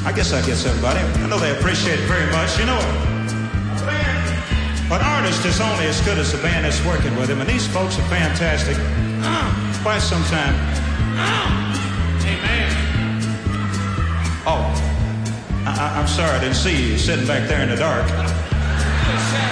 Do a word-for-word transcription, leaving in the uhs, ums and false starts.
I guess I get somebody. I know they appreciate it very much. You know, an artist is only as good as the band that's working with him, and these folks are fantastic. Uh, quite some time. Uh, Amen. Oh, I, I, I'm sorry I didn't see you sitting back there in the dark.